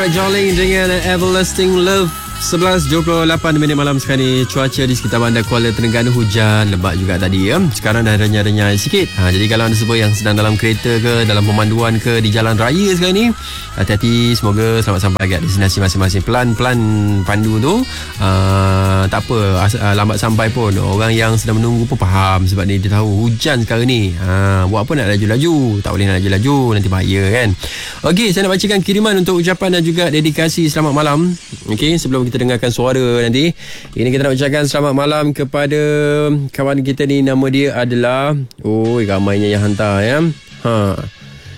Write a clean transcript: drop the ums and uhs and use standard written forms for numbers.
Alright, Jolene dengan Everlasting Love. 11.28 minit malam sekarang ni. Cuaca di sekitar bandar Kuala Terengganu hujan lebat juga tadi ya. Sekarang dah renyah-renyah sikit. Jadi kalau anda semua yang sedang dalam kereta ke, dalam pemanduan ke, di jalan raya sekarang ni, hati-hati, semoga selamat sampai ke destinasi masing-masing. Pelan-pelan pandu tu, tak apa, lambat sampai pun. Orang yang sedang menunggu pun faham, sebab dia tahu hujan sekarang ni. Buat apa nak laju-laju? Tak boleh nak laju-laju, nanti bahaya kan. Okey, saya nak bacakan kiriman untuk ucapan dan juga dedikasi selamat malam. Okey, sebelum kita dengarkan suara nanti, ini kita nak ucapkan selamat malam kepada kawan kita ni. Nama dia adalah, ramainya yang hantar ya.